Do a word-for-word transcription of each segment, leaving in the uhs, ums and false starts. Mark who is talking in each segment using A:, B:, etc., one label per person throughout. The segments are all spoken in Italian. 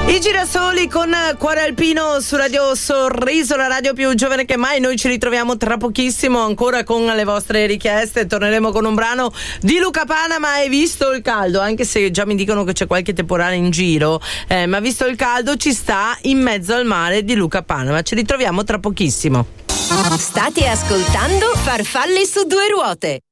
A: I Girasoli con Cuore Alpino su Radio Sorriso, la radio più giovane che mai. Noi ci ritroviamo tra pochissimo ancora con le vostre richieste. Torneremo con un brano di Luca Panama. Hai visto il caldo? Anche se già mi dicono che c'è qualche temporale in giro, eh, ma visto il caldo ci sta In mezzo al mare di Luca Panama. Ci ritroviamo tra pochissimo.
B: State ascoltando Farfalle su due ruote.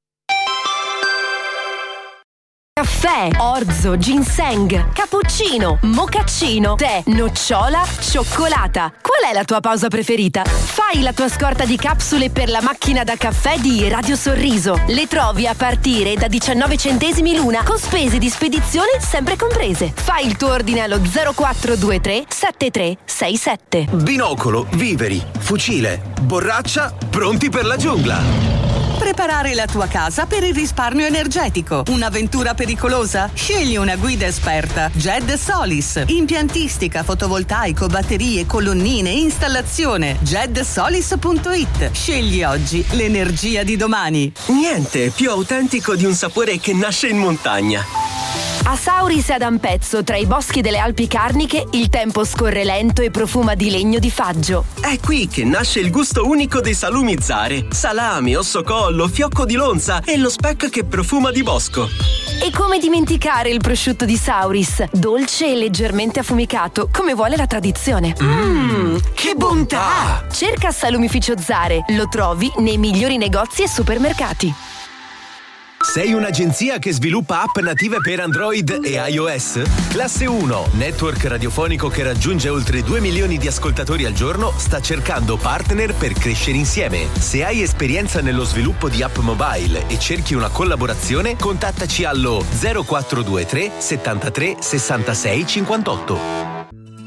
B: Caffè, orzo, ginseng, cappuccino, mocaccino, tè, nocciola, cioccolata. Qual è la tua pausa preferita? Fai la tua scorta di capsule per la macchina da caffè di Radio Sorriso. Le trovi a partire da diciannove centesimi l'una, con spese di spedizione sempre comprese. Fai il tuo ordine allo zero quattro due tre sette tre sei sette.
C: Binocolo, viveri, fucile, borraccia, pronti per la giungla.
D: Preparare la tua casa per il risparmio energetico. Un'avventura pericolosa? Scegli una guida esperta. Ged Solis. Impiantistica, fotovoltaico, batterie, colonnine, installazione. ged solis punto it. Scegli oggi l'energia di domani.
C: Niente più autentico di un sapore che nasce in montagna.
B: A Sauris e ad Ampezzo, tra i boschi delle Alpi Carniche, il tempo scorre lento e profuma di legno di faggio.
C: È qui che nasce il gusto unico dei salumi Zare. Salame, ossocollo, fiocco di lonza e lo speck che profuma di bosco.
B: E come dimenticare il prosciutto di Sauris, dolce e leggermente affumicato, come vuole la tradizione.
C: Mmm, che bontà!
B: Cerca Salumificio Zare, lo trovi nei migliori negozi e supermercati.
C: Sei un'agenzia che sviluppa app native per Android e iOS? Classe uno, network radiofonico che raggiunge oltre due milioni di ascoltatori al giorno, sta cercando partner per crescere insieme. Se hai esperienza nello sviluppo di app mobile e cerchi una collaborazione, contattaci allo zero quattro due tre settantatré sessantasei cinquantotto.